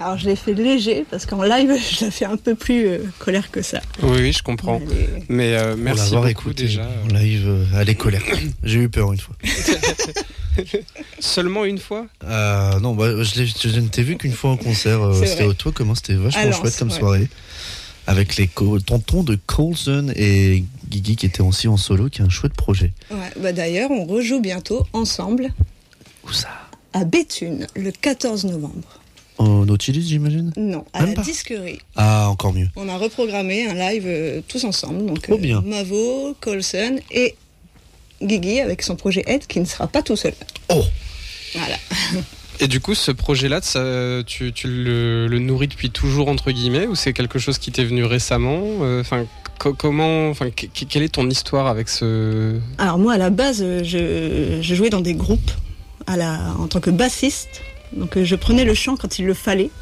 Alors je l'ai fait léger parce qu'en live je l'ai fait un peu plus colère que ça. Oui, je comprends. Mais merci l'avoir beaucoup écouté déjà. en live, elle est colère. J'ai eu peur une fois. Seulement une fois? Non, je ne t'ai vu qu'une fois en concert. C'était au toi, comment c'était vachement chouette comme soirée. Avec les tontons de Coulson et Guigui qui était aussi en solo, qui est un chouette projet. Ouais, d'ailleurs, on rejoue bientôt ensemble. Où ça? À Béthune, le 14 novembre. Au Nautilus, j'imagine? Non, à la Disquerie. Ah, encore mieux. On a reprogrammé un live tous ensemble. Donc, trop bien. Mavo, Coulson et Guigui avec son projet Ed qui ne sera pas tout seul. Oh! Voilà. Et du coup, ce projet-là, tu le nourris depuis toujours, entre guillemets, ou c'est quelque chose qui t'est venu récemment? Quelle est ton histoire avec ce... Alors moi, à la base, je jouais dans des groupes en tant que bassiste. Donc je prenais le chant quand il le fallait.